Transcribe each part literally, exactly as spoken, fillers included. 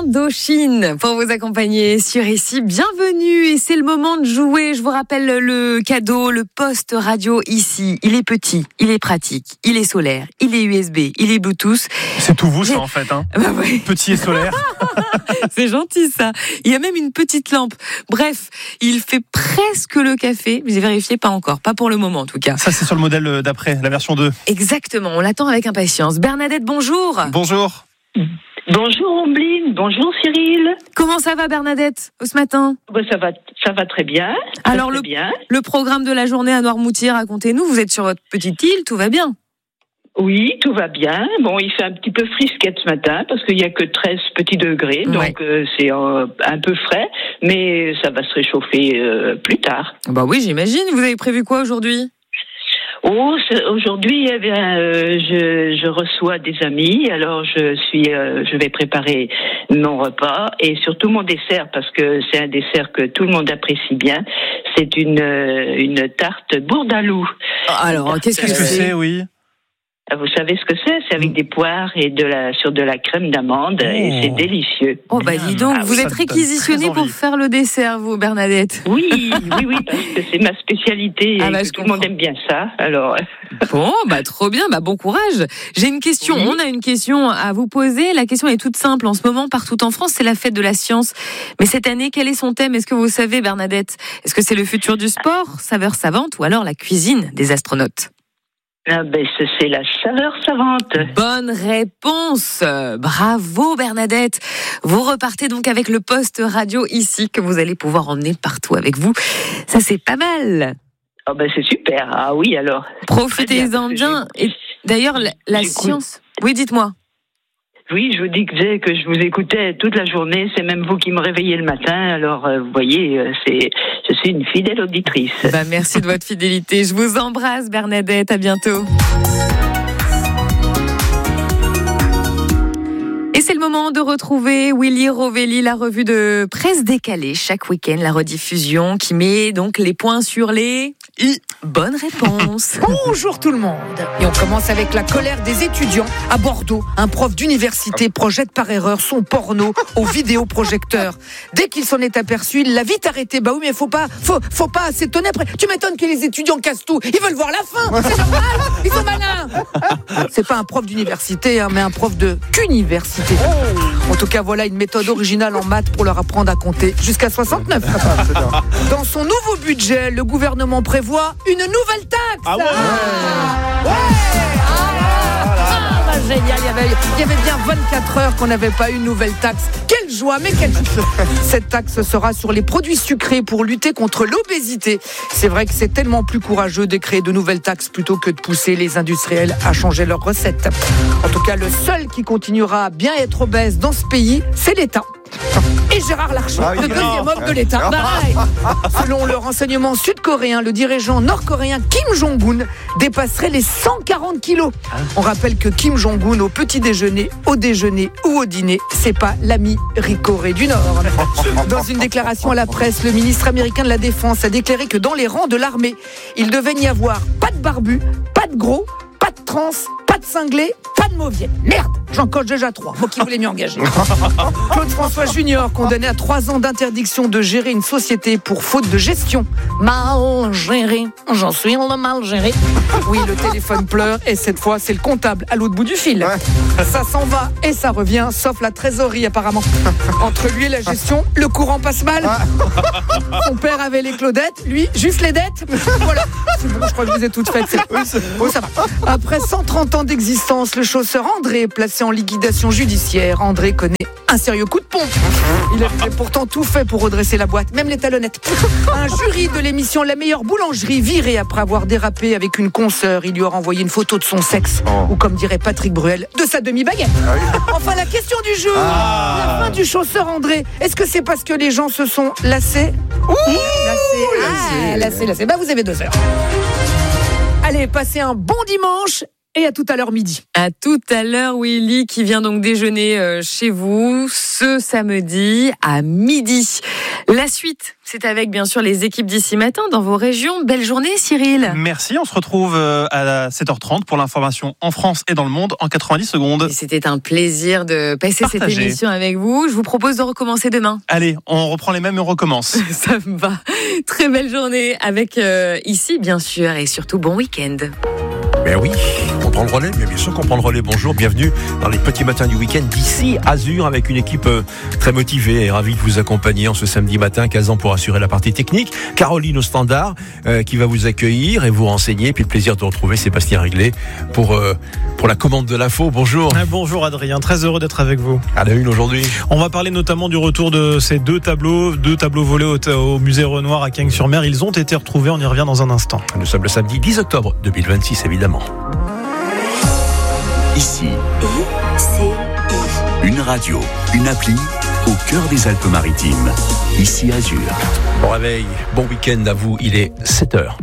Indochine pour vous accompagner sur ici. Bienvenue et c'est le moment de jouer. Je vous rappelle le cadeau, le poste radio ici. Il est petit, il est pratique, il est solaire, il est U S B, il est Bluetooth. C'est tout vous ça en fait, hein. Bah ouais. Petit et solaire. C'est gentil ça. Il y a même une petite lampe. Bref, il fait presque le café. J'ai vérifié, pas encore, pas pour le moment en tout cas. Ça c'est sur le modèle d'après, la version deux. Exactement, on l'attend avec impatience. Bernadette, bonjour. Bonjour. Bonjour Ombline, bonjour Cyril. Comment ça va Bernadette ce matin? Bon, ça va, ça va très bien. Ça Alors très le, bien. le programme de la journée à Noirmoutier, racontez-nous. Vous êtes sur votre petite île, tout va bien? Oui, tout va bien. Bon, il fait un petit peu frisquette ce matin parce qu'il y a que treize petits degrés, Ouais. donc euh, c'est euh, un peu frais, mais ça va se réchauffer euh, plus tard. Bah oui, j'imagine. Vous avez prévu quoi aujourd'hui? Oh, c'est- aujourd'hui, eh bien, euh, je, je reçois des amis, alors je suis, euh, je vais préparer mon repas et surtout mon dessert parce que c'est un dessert que tout le monde apprécie bien. C'est une euh, une tarte bourdaloue. Alors, qu'est-ce que Qu'est-ce que c'est? c'est, oui? Vous savez ce que c'est? C'est avec des poires et de la sur de la crème d'amande et Oh. c'est délicieux. Oh bah dis donc, Ah vous oui, êtes ça me donne réquisitionné très pour envie. faire le dessert, vous, Bernadette. Oui, oui, oui, parce que c'est ma spécialité Ah et bah, que je tout le monde comprends. aime bien ça. Alors, Bon, bah trop bien, bah bon courage. J'ai une question, Oui. on a une question à vous poser. La question est toute simple. En ce moment, partout en France, c'est la fête de la science. Mais cette année, quel est son thème? Est-ce que vous savez, Bernadette? Est-ce que c'est le futur du sport, saveur savante, ou alors la cuisine des astronautes? ah ben, c'est c'est la saveur savante. Bonne réponse. Bravo Bernadette. Vous repartez donc avec le poste radio ici que vous allez pouvoir emmener partout avec vous. Ça c'est pas mal. Ah ben c'est super. Ah oui alors. Profitez-en Très bien. bien. Et d'ailleurs la, la J'écoute. science. Oui, dites-moi. Oui, je vous disais que je vous écoutais toute la journée. C'est même vous qui me réveillez le matin. Alors euh, vous voyez, euh, c'est je suis une fidèle auditrice. Bah, merci de votre fidélité. Je vous embrasse Bernadette. À bientôt. Et c'est le moment de retrouver Willy Rovelli, la revue de presse décalée. Chaque week-end, la rediffusion qui met donc les points sur les i. Bonne réponse. Bonjour tout le monde. Et on commence avec la colère des étudiants à Bordeaux. Un prof d'université projette par erreur son porno au vidéoprojecteur. Dès qu'il s'en est aperçu, il l'a vite arrêté. Bah oui, mais faut pas, faut, faut pas s'étonner après. Tu m'étonnes que les étudiants cassent tout. Ils veulent voir la fin. C'est normal. Ils sont malins. C'est pas un prof d'université, hein, mais un prof de qu'université. En tout cas, voilà une méthode originale en maths pour leur apprendre à compter jusqu'à soixante-neuf. Dans son nouveau budget, le gouvernement prévoit une nouvelle taxe. Ah ouais. Ouais. Ah, ah, bah, génial, il y avait, il y avait bien vingt-quatre heures qu'on n'avait pas eu une nouvelle taxe. Quelle joie, mais quelle joie. Cette taxe sera sur les produits sucrés pour lutter contre l'obésité. C'est vrai que c'est tellement plus courageux de créer de nouvelles taxes plutôt que de pousser les industriels à changer leurs recettes. En tout cas, le seul qui continuera à bien être obèse dans ce pays, c'est l'État. Et Gérard Larcher, Ah oui, le deuxième non. homme de l'État. Pareil. Selon le renseignement sud-coréen, le dirigeant nord-coréen Kim Jong-un dépasserait les cent quarante kilos. On rappelle que Kim Jong-un, au petit déjeuner, au déjeuner ou au dîner, c'est pas l'ami Corée du Nord. Dans une déclaration à la presse, le ministre américain de la Défense a déclaré que dans les rangs de l'armée, il devait n'y avoir pas de barbus, pas de gros, pas de trans, pas de cinglés, pas de mauviette. Merde, j'en coche déjà trois. Moi qui voulais m'y engager. Claude François Junior, condamné à trois ans d'interdiction de gérer une société pour faute de gestion. Mal géré, j'en suis le mal géré. Oui, le téléphone pleure et cette fois, c'est le comptable à l'autre bout du fil. Ça s'en va et ça revient, sauf la trésorerie apparemment. Entre lui et la gestion, le courant passe mal. Son père avait les Claudettes, lui, juste les dettes. Voilà. C'est bon, je crois que je vous ai toutes faites. C'est... Oh, ça va. Après cent trente ans d'existence, le chausseur André est placé en liquidation judiciaire. André connaît un sérieux coup de pompe. Il avait pourtant tout fait pour redresser la boîte, même les talonnettes. Un jury de l'émission La meilleure boulangerie viré après avoir dérapé avec une consoeur. Il lui aura envoyé une photo de son sexe, ou comme dirait Patrick Bruel, de sa demi-baguette. Enfin, la question du jour. La fin du chausseur André. Est-ce que c'est parce que les gens se sont lassés? Oui, lassés. Ah, lassés, lassés. Bah, vous avez deux heures. Allez, passez un bon dimanche et à tout à l'heure midi. À tout à l'heure, Willy, qui vient donc déjeuner euh, chez vous ce samedi à midi. La suite, c'est avec bien sûr les équipes d'ici matin dans vos régions. Belle journée, Cyril. Merci, on se retrouve à sept heures trente pour l'information en France et dans le monde en quatre-vingt-dix secondes. Et c'était un plaisir de passer Partagez. cette émission avec vous. Je vous propose de recommencer demain. Allez, on reprend les mêmes et on recommence. Ça me va. Très belle journée avec euh, ici, bien sûr, et surtout bon week-end. Ben oui, on prend le relais, mais bien sûr qu'on prend le relais. Bonjour, bienvenue dans les petits matins du week-end d'ici Azur avec une équipe très motivée et ravie de vous accompagner en ce samedi matin. Kazan pour assurer la partie technique, Caroline au standard euh, qui va vous accueillir et vous renseigner. Et puis le plaisir de retrouver Sébastien Riglet pour, euh, pour la commande de l'info. Bonjour. Bonjour Adrien, très heureux d'être avec vous. À la une aujourd'hui. On va parler notamment du retour de ces deux tableaux, deux tableaux volés au, au musée Renoir à Cagnes-sur-Mer. Ils ont été retrouvés, on y revient dans un instant. Nous sommes le samedi dix octobre deux mille vingt-six évidemment. Ici, une radio, une appli au cœur des Alpes-Maritimes. Ici Azur. Bon réveil, bon week-end à vous, il est sept heures.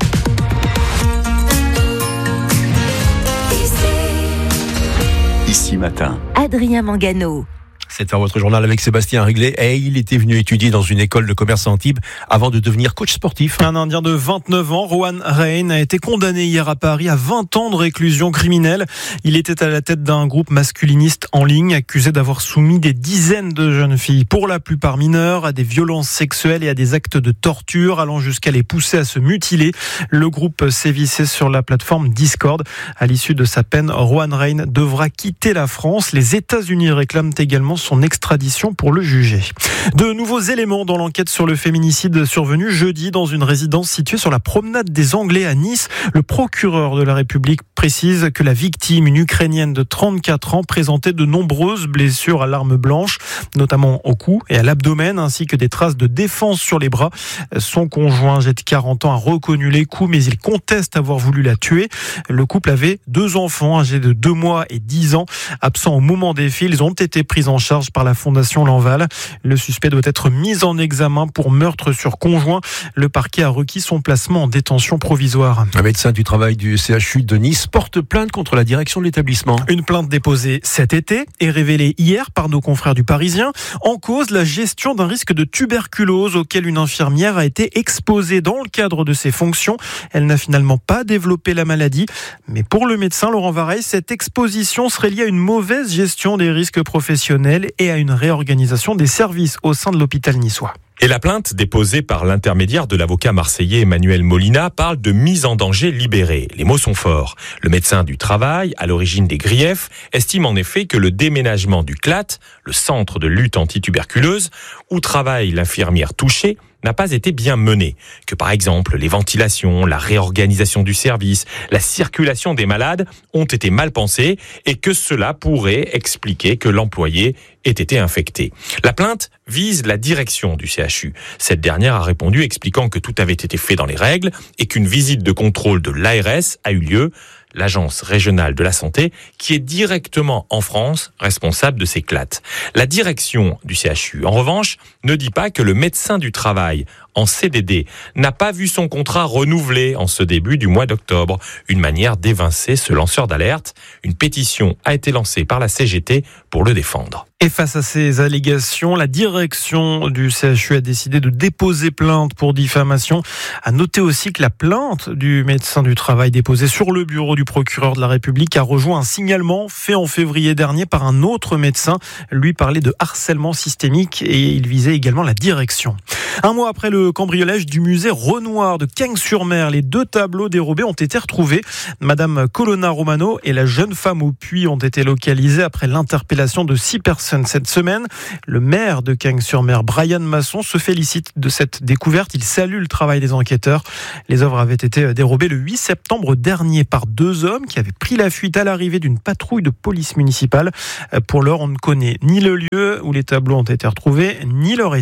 Ici matin. Adrien Mangano. C'est votre journal avec Sébastien Riglet. Et il était venu étudier dans une école de commerce à Antibes avant de devenir coach sportif. Un Indien de vingt-neuf ans, Rohan Rein, a été condamné hier à Paris à vingt ans de réclusion criminelle. Il était à la tête d'un groupe masculiniste en ligne, accusé d'avoir soumis des dizaines de jeunes filles, pour la plupart mineures, à des violences sexuelles et à des actes de torture, allant jusqu'à les pousser à se mutiler. Le groupe sévissait sur la plateforme Discord. À l'issue de sa peine, Rohan Rein devra quitter la France. Les États-Unis réclament également son extradition pour le juger. De nouveaux éléments dans l'enquête sur le féminicide survenu jeudi dans une résidence située sur la promenade des Anglais à Nice. Le procureur de la République précise que la victime, une Ukrainienne de trente-quatre ans, présentait de nombreuses blessures à l'arme blanche, notamment au cou et à l'abdomen, ainsi que des traces de défense sur les bras. Son conjoint, âgé de quarante ans, a reconnu les coups, mais il conteste avoir voulu la tuer. Le couple avait deux enfants, âgés de deux mois et dix ans. Absents au moment des faits, ils ont été pris en charge par la Fondation Lanval. Le suspect doit être mis en examen pour meurtre sur conjoint. Le parquet a requis son placement en détention provisoire. Un médecin du travail du C H U de Nice porte plainte contre la direction de l'établissement. Une plainte déposée cet été et révélée hier par nos confrères du Parisien. En cause, la gestion d'un risque de tuberculose auquel une infirmière a été exposée dans le cadre de ses fonctions. Elle n'a finalement pas développé la maladie. Mais pour le médecin Laurent Vareille, cette exposition serait liée à une mauvaise gestion des risques professionnels et à une réorganisation des services au sein de l'hôpital niçois. Et la plainte déposée par l'intermédiaire de l'avocat marseillais Emmanuel Molina parle de mise en danger libérée. Les mots sont forts. Le médecin du travail, à l'origine des griefs, estime en effet que le déménagement du C L A T, le centre de lutte antituberculeuse, où travaille l'infirmière touchée, n'a pas été bien mené. Que par exemple, les ventilations, la réorganisation du service, la circulation des malades ont été mal pensées et que cela pourrait expliquer que l'employé ait été infecté. La plainte vise la direction du C H U. Cette dernière a répondu expliquant que tout avait été fait dans les règles et qu'une visite de contrôle de l'A R S a eu lieu, l'Agence régionale de la santé, qui est directement en France responsable de ces C L A T. La direction du C H U, en revanche, ne dit pas que le médecin du travail en C D D n'a pas vu son contrat renouvelé en ce début du mois d'octobre. Une manière d'évincer ce lanceur d'alerte. Une pétition a été lancée par la C G T pour le défendre. Et face à ces allégations, la direction du C H U a décidé de déposer plainte pour diffamation. À noter aussi que la plainte du médecin du travail déposée sur le bureau du procureur de la République a rejoint un signalement fait en février dernier par un autre médecin. Lui parlait de harcèlement systémique et il visait également la direction. Un mois après le cambriolage du musée Renoir de Cagnes-sur-Mer, les deux tableaux dérobés ont été retrouvés. Madame Colonna Romano et la jeune femme au puits ont été localisés après l'interpellation de six personnes cette semaine. Le maire de Cagnes-sur-Mer, Brian Masson, se félicite de cette découverte. Il salue le travail des enquêteurs. Les œuvres avaient été dérobées le huit septembre dernier par deux hommes qui avaient pris la fuite à l'arrivée d'une patrouille de police municipale. Pour l'heure, on ne connaît ni le lieu où les tableaux ont été retrouvés, ni leur état.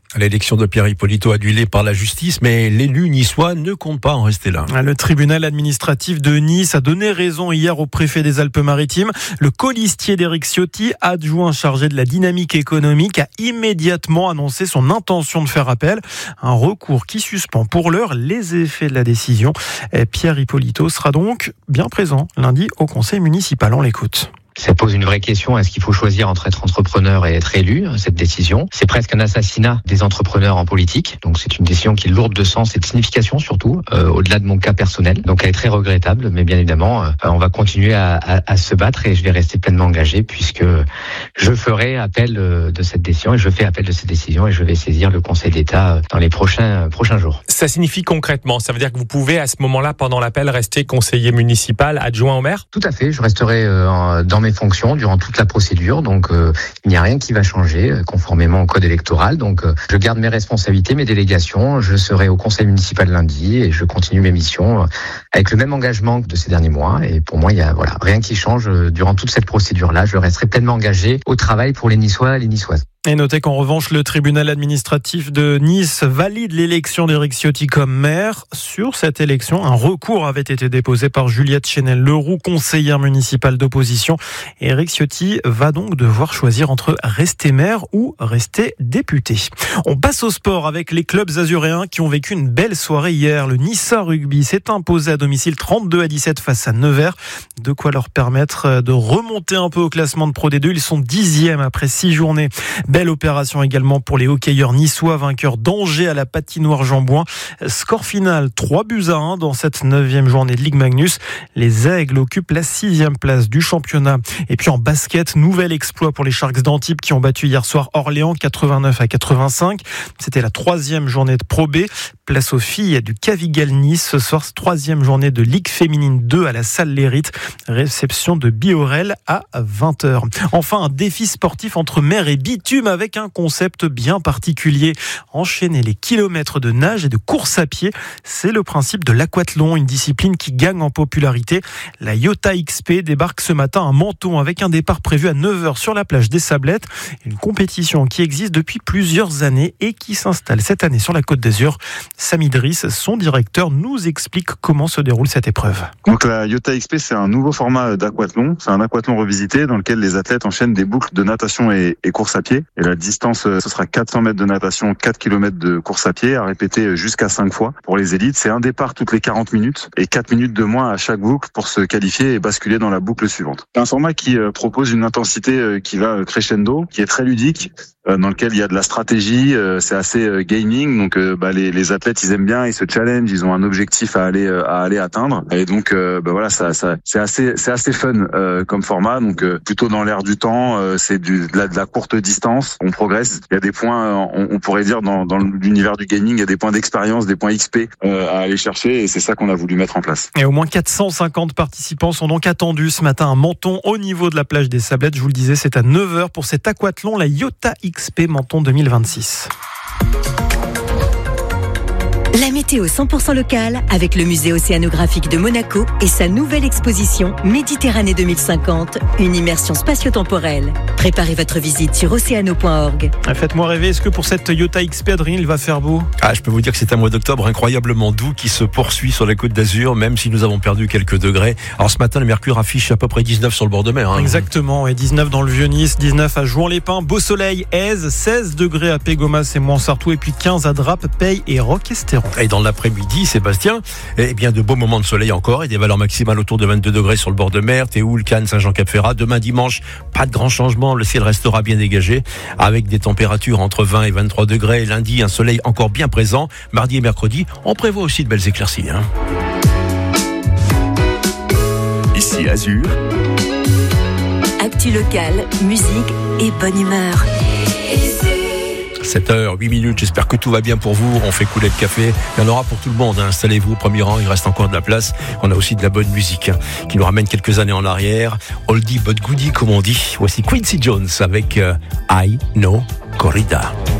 L'élection de Pierre Hippolito annulée par la justice, mais l'élu niçois ne compte pas en rester là. Le tribunal administratif de Nice a donné raison hier au préfet des Alpes-Maritimes. Le colistier d'Éric Ciotti, adjoint chargé de la dynamique économique, a immédiatement annoncé son intention de faire appel. Un recours qui suspend pour l'heure les effets de la décision. Et Pierre Hippolito sera donc bien présent lundi au conseil municipal. On l'écoute. Ça pose une vraie question. Est-ce qu'il faut choisir entre être entrepreneur et être élu, cette décision? C'est presque un assassinat des entrepreneurs en politique. Donc c'est une décision qui est lourde de sens et de signification surtout, euh, au-delà de mon cas personnel. Donc elle est très regrettable, mais bien évidemment, euh, on va continuer à, à, à se battre et je vais rester pleinement engagé puisque je ferai appel de cette décision et je fais appel de cette décision et je vais saisir le Conseil d'État dans les prochains, prochains jours. Ça signifie concrètement, ça veut dire que vous pouvez à ce moment-là, pendant l'appel, rester conseiller municipal, adjoint au maire? Tout à fait, je resterai euh, dans mes fonctions durant toute la procédure, donc euh, il n'y a rien qui va changer euh, conformément au code électoral, donc euh, je garde mes responsabilités, mes délégations, je serai au conseil municipal lundi et je continue mes missions euh, avec le même engagement que de ces derniers mois et pour moi il y a voilà, rien qui change euh, durant toute cette procédure-là, je resterai pleinement engagé au travail pour les Niçois et les Niçoises. Et notez qu'en revanche, le tribunal administratif de Nice valide l'élection d'Éric Ciotti comme maire. Sur cette élection, un recours avait été déposé par Juliette Chenel-Leroux, conseillère municipale d'opposition. Éric Ciotti va donc devoir choisir entre rester maire ou rester député. On passe au sport avec les clubs azuréens qui ont vécu une belle soirée hier. Le Nissa Rugby s'est imposé à domicile trente-deux à dix-sept face à Nevers. De quoi leur permettre de remonter un peu au classement de Pro D deux. Ils sont dixièmes après six journées. Belle opération également pour les hockeyeurs niçois, vainqueurs d'Angers à la patinoire Jean-Bouin. Score final trois buts à un dans cette neuvième journée de Ligue Magnus. Les Aigles occupent la sixième place du championnat. Et puis en basket, nouvel exploit pour les Sharks d'Antibes qui ont battu hier soir Orléans quatre-vingt-neuf à quatre-vingt-cinq. C'était la troisième journée de Pro B. Place aux filles du Cavigal Nice. Ce soir, troisième journée de Ligue féminine deux à la salle Lérite. Réception de Biorel à vingt heures. Enfin, un défi sportif entre mer et bitume avec un concept bien particulier. Enchaîner les kilomètres de nage et de course à pied, c'est le principe de l'aquathlon, une discipline qui gagne en popularité. La Iota X P débarque ce matin à Menton avec un départ prévu à neuf heures sur la plage des Sablettes. Une compétition qui existe depuis plusieurs années et qui s'installe cette année sur la Côte d'Azur. Sam Idriss, son directeur, nous explique comment se déroule cette épreuve. Donc la Iota X P, c'est un nouveau format d'aquathlon. C'est un aquathlon revisité dans lequel les athlètes enchaînent des boucles de natation et, et course à pied. Et la distance, ce sera quatre cents mètres de natation, quatre kilomètres de course à pied, à répéter jusqu'à cinq fois. Pour les élites, c'est un départ toutes les quarante minutes et quatre minutes de moins à chaque boucle pour se qualifier et basculer dans la boucle suivante. C'est un format qui propose une intensité qui va crescendo, qui est très ludique, dans lequel il y a de la stratégie, c'est assez gaming, donc bah, les, les athlètes ils aiment bien, ils se challengent, ils ont un objectif à aller à aller atteindre, et donc bah, voilà, ça, ça c'est assez c'est assez fun euh, comme format, donc euh, plutôt dans l'air du temps, euh, c'est du, de, la, de la courte distance, on progresse, il y a des points, on, on pourrait dire dans, dans l'univers du gaming, il y a des points d'expérience, des points X P euh, à aller chercher, et c'est ça qu'on a voulu mettre en place. Et au moins quatre cent cinquante participants sont donc attendus ce matin à Menton, au niveau de la plage des Sablettes. Je vous le disais, c'est à neuf heures pour cet aquathlon, la Iota X P Menton deux mille vingt-six. La météo cent pour cent locale avec le musée océanographique de Monaco et sa nouvelle exposition Méditerranée deux mille cinquante, une immersion spatio-temporelle. Préparez votre visite sur océano point org. Faites-moi rêver, est-ce que pour cette Iota X P, Adrien, il va faire beau? Ah, je peux vous dire que c'est un mois d'octobre incroyablement doux qui se poursuit sur la Côte d'Azur, même si nous avons perdu quelques degrés. Alors ce matin, le mercure affiche à peu près dix-neuf sur le bord de mer. Hein. Exactement, et dix-neuf dans le Vieux-Nice, dix-neuf à Jouan-les-Pins, Beau Soleil, Aise, seize degrés à Pégomas et Montsartou, et puis quinze à Drape, Peille et Roquestéron. Et dans l'après-midi, Sébastien, eh bien de beaux moments de soleil encore et des valeurs maximales autour de vingt-deux degrés sur le bord de mer, Théoul, Cannes, Saint-Jean-Cap-Ferrat. Demain dimanche, pas de grand changement, le ciel restera bien dégagé avec des températures entre vingt et vingt-trois degrés. Lundi, un soleil encore bien présent. Mardi et mercredi, on prévoit aussi de belles éclaircies. Hein. Ici Azur. Actu locale, musique et bonne humeur. sept heures, huit minutes, j'espère que tout va bien pour vous. On fait couler le café, il y en aura pour tout le monde, hein. Installez-vous au premier rang, il reste encore de la place. On a aussi de la bonne musique, hein, qui nous ramène quelques années en arrière. Oldie but goodie comme on dit. Voici Quincy Jones avec euh, I Know Corrida.